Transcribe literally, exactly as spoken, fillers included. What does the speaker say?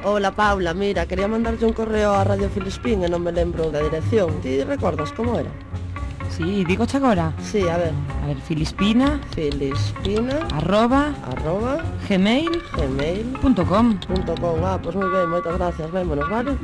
Hola, Paula, mira, quería mandarlle un correo a Radio Filispín e non me lembro da dirección. Ti recordas como era? Sí, digo agora. Sí, a ver. A ver, Filispina Filispina arroba arroba gmail gmail punto com. punto com. Ah, pois moi ben, moitas gracias. Vémonos, vale?